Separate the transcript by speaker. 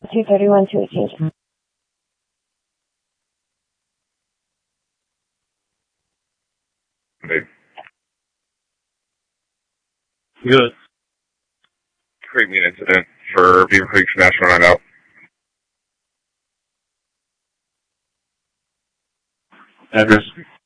Speaker 1: 231 to attention.
Speaker 2: Good.
Speaker 3: Create me an incident for Beaver Creek National Night Out.
Speaker 2: Address.